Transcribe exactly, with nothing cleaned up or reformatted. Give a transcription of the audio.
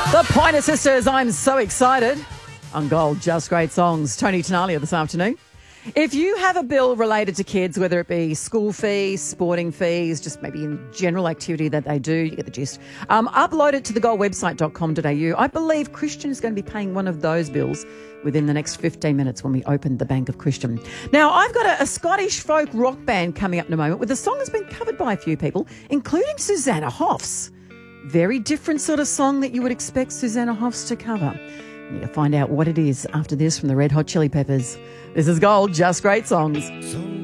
The Pointer Sisters, I'm so excited. On Gold, Just Great Songs. Tony Tenalia this afternoon. If you have a bill related to kids, whether it be school fees, sporting fees, just maybe in general activity that they do, you get the gist, um, upload it to the gold website dot com dot a u. I believe Christian is going to be paying one of those bills within the next fifteen minutes when we open the Bank of Christian. Now, I've got a, a Scottish folk rock band coming up in a moment with a song that's been covered by a few people, including Susanna Hoffs. Very different sort of song that you would expect Susanna Hoffs to cover. You'll find out what it is after this from the Red Hot Chili Peppers. This is Gold, Just Great Songs.